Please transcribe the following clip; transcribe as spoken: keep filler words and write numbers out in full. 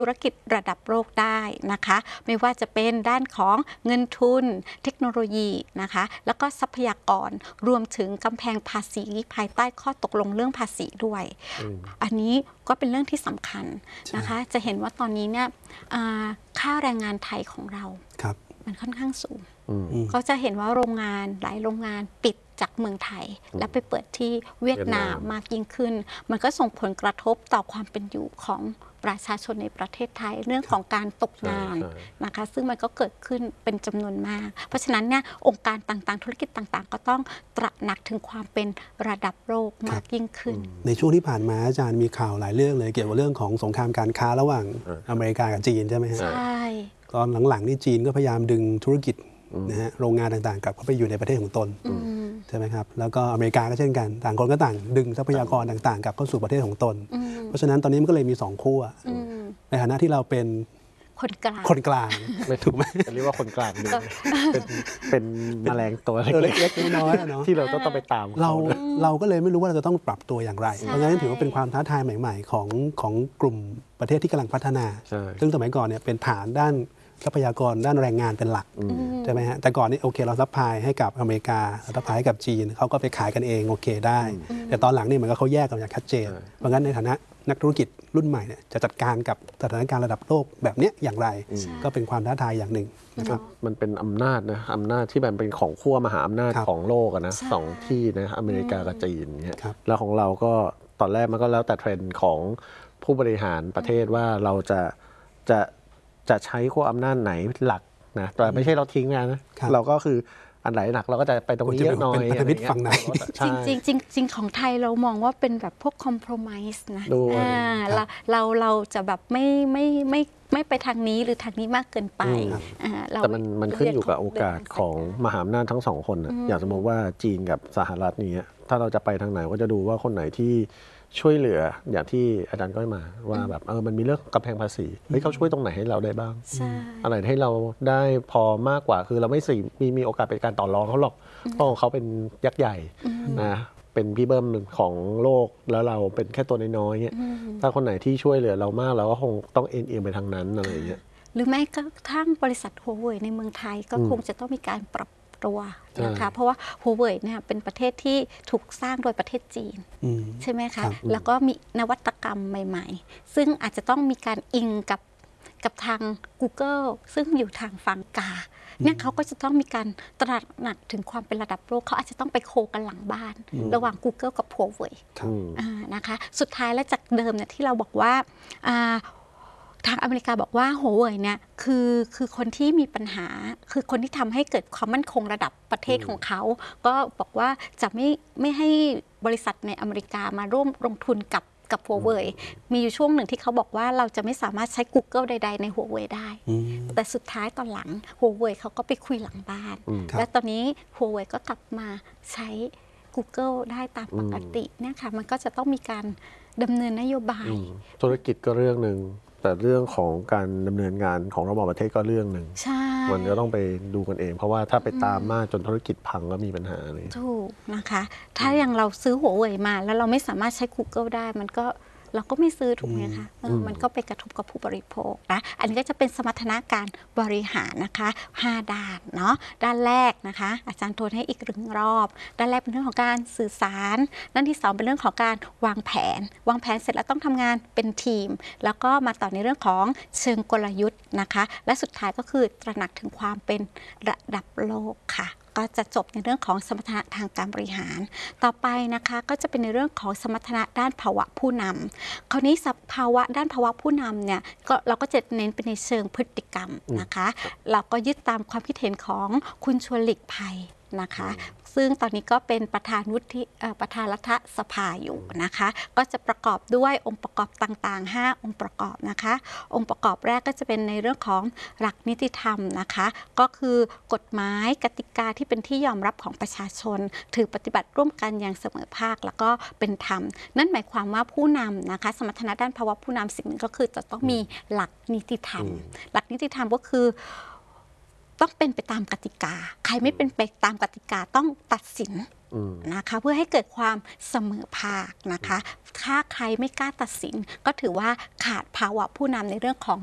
ธุรกิจระดับโลกได้นะคะไม่ว่าจะเป็นด้านของเงินทุนเทคโนโลยีนะคะแล้วก็ทรัพยากรรวมถึงกำแพงภาษีภายใต้ข้อตกลงเรื่องภาษีด้วยออันนี้ก็เป็นเรื่องที่สำคัญนะคะจะเห็นว่าตอนนี้เนี่ยค่าแรงงานไทยของเรามันค่อนข้างสูงก็จะเห็นว่าโรงงานหลายโรงงานปิดจากเมืองไทยและไปเปิดที่เวียดนามมากยิ่งขึ้นมันก็ส่งผลกระทบต่อความเป็นอยู่ของประชาชนในประเทศไทยเรื่องของการตกงานนะคะซึ่งมันก็เกิดขึ้นเป็นจำนวนมากเพราะฉะนั้นเนี่ยองค์การต่างๆธุรกิจต่างๆก็ต้องตระหนักถึงความเป็นระดับโลกมากยิ่งขึ้นในช่วงที่ผ่านมาอาจารย์มีข่าวหลายเรื่องเลยเกี่ยวกับเรื่องของสงครามการค้าระหว่างอเมริกากับจีนใช่ไหมฮะใช่ตอนหลังๆนี่จีนก็พยายามดึงธุรกิจนะฮะโรงงานต่างๆกลับเข้าไปอยู่ในประเทศของตนใช่ไหมครับแล้วก็อเมริกาก็เช่นกันต่างคนก็ต่างดึงทรัพยากรต่างๆกลับเข้าสู่ประเทศของตนเพราะฉะนั้นตอนนี้มันก็เลยมีสองขั้วในฐานะที่เราเป็นคนกลางคนกลางไม่ถูกไหมเรียกว่าคนกลางเป็นเป็นแมลงตัวเล็กๆน้อยๆเนาะที่เราต้องไปตามเราเราก็เลยไม่รู้ว่าเราจะต้องปรับตัวอย่างไรเพราะฉะนั้นถือว่าเป็นความท้าทายใหม่ๆของของกลุ่มประเทศที่กำลังพัฒนาซึ่งสมัยก่อนเนี่ยเป็นฐานด้านทรัพยากรด้านแรงงานเป็นหลักใช่ไหมฮะแต่ก่อนนี้โอเคเราซัพพลายให้กับอเมริกาซัพพลายให้กับจีนเขาก็ไปขายกันเองโอเคได้แต่ตอนหลังนี่มันก็เขาแยกกันอย่างชัดเจนเพราะงั้นในฐานะนักธุรกิจรุ่นใหม่เนี่ยจะจัดการกับสถานการณ์ระดับโลกแบบนี้อย่างไรก็เป็นความท้าทายอย่างหนึ่งนะครับมันเป็นอำนาจนะอำนาจที่มันเป็นของขั้วมหาอำนาจของโลกนะสองที่นะอเมริกากับจีนเนี่ยแล้วของเราก็ตอนแรกมันก็แล้วแต่เทรนด์ของผู้บริหารประเทศว่าเราจะจะจะใช้ขั้วอำนาจไหนหลักนะแต่ไม่ใช่เราทิ้งนะเราก็คืออันไหนหนักเราก็จะไปตรงนี้เยอะหน่อยเป็นพันธมิตรฝั่งไหนจริงจริงจริงจริงของไทยเรามองว่าเป็นแบบพวกคอมโพรไมซ์นะเราเราเราจะแบบไม่ไม่ไม่ไม่ไปทางนี้หรือทางนี้มากเกินไปแต่มันมันขึ้นอยู่กับโอกาสของมหาอำนาจทั้งสองคนนะอย่างสมมติว่าจีนกับสหรัฐนี้ถ้าเราจะไปทางไหนก็จะดูว่าคนไหนที่ช่วยเหลืออย่างที่อาจารย์ก้อยมาว่าแบบเออมันมีเรื่องกำแพงภาษีเฮ้ยเขาช่วยตรงไหนให้เราได้บ้างอะไรให้เราได้พอมากกว่าคือเราไม่สิมีมีโอกาสเป็นการต่อรองเขาหรอกเพราะเขาเป็นยักษ์ใหญ่นะเป็นพี่เบิ้มของโลกแล้วเราเป็นแค่ตัวน้อยๆเนี่ยถ้าคนไหนที่ช่วยเหลือเรามากเราก็คงต้องเอ็นเอียงไปทางนั้นอะไรอย่างเงี้ยหรือแม้กระทั่งบริษัทหัวเว่ยในเมืองไทยก็คงจะต้องมีการปรับตัวนะคะเพราะว่าหัวเว่ยเนี่ยเป็นประเทศที่ถูกสร้างโดยประเทศจีนใช่ไหมคะแล้วก็มีนวัตกรรมใหม่ๆซึ่งอาจจะต้องมีการอิงกับกับทาง Google ซึ่งอยู่ทางฝั่งกาเนี่ยเขาก็จะต้องมีการตระหนักถึงความเป็นระดับโลกเขาอาจจะต้องไปโคกันหลังบ้านระหว่าง Google กับหัวเว่ยนะคะสุดท้ายแล้วจากเดิมเนี่ยที่เราบอกว่าทางอเมริกาบอกว่าหัวเว่ยเนี่ยคือคือคนที่มีปัญหาคือคนที่ทำให้เกิดความมั่นคงระดับประเทศของเขาก็บอกว่าจะไม่ไม่ให้บริษัทในอเมริกามาร่วมลงทุนกับกับหัวเว่ยมีอยู่ช่วงหนึ่งที่เขาบอกว่าเราจะไม่สามารถใช้ Google ใดๆในหัวเว่ยได้แต่สุดท้ายตอนหลังหัวเว่ยเขาก็ไปคุยหลังบ้านและตอนนี้หัวเว่ยก็กลับมาใช้ Google ได้ตามปกติเนี่ยค่ะมันก็จะต้องมีการดำเนินนโยบายธุรกิจก็เรื่องหนึ่งแต่เรื่องของการดำเนินงานของระบบประเทศก็เรื่องหนึ่งมันก็ต้องไปดูกันเองเพราะว่าถ้าไปตามมากจนธุรกิจพังก็มีปัญหาเลยถูกนะคะถ้าอย่างเราซื้อหัวเว่ยมาแล้วเราไม่สามารถใช้ Google ได้มันก็เราก็ไม่ซื้อถูกไหมคะมันก็ไปกระทบกับผู้บริโภคนะอันนี้ก็จะเป็นสมรรถนะการบริหารนะคะห้าด้านเนาะด้านแรกนะคะอาจารย์ทวนให้อีกหนึ่งรอบด้านแรกเป็นเรื่องของการสื่อสารด้านที่สองเป็นเรื่องของการวางแผนวางแผนเสร็จแล้วต้องทำงานเป็นทีมแล้วก็มาต่อในเรื่องของเชิงกลยุทธ์นะคะและสุดท้ายก็คือตระหนักถึงความเป็นระดับโลกค่ะก็จะจบในเรื่องของสมรรถนะทางการบริหารต่อไปนะคะก็จะเป็นในเรื่องของสมรรถนะด้านภาวะผู้นำคราวนี้ภาวะด้านภาวะผู้นำเนี่ยก็เราก็จะเน้นไปในเชิงพฤติกรรมนะคะเราก็ยึดตามความคิดเห็นของคุณชวนหลีกภัยนะคะซึ่งตอนนี้ก็เป็นประธานวุฒิประธานรัฐสภาอยู่นะคะก็จะประกอบด้วยองค์ประกอบต่างๆห้าองค์ประกอบนะคะองค์ประกอบแรกก็จะเป็นในเรื่องของหลักนิติธรรมนะคะก็คือกฎหมายกติกาที่เป็นที่ยอมรับของประชาชนถือปฏิบัติร่วมกันอย่างเสมอภาคแล้วก็เป็นธรรมนั่นหมายความว่าผู้นำนะคะสมรรถนะด้านภาวะผู้นำสิ่งหนึ่งก็คือจะต้องมีหลักนิติธรรมหลักนิติธรรมก็คือต้องเป็นไปตามกติกาใครไม่เป็นไปตามกติกาต้องตัดสินนะคะเพื่อให้เกิดความเสมอภาคนะคะถ้าใครไม่กล้าตัดสินก็ถือว่าขาดภาวะผู้นำในเรื่องของ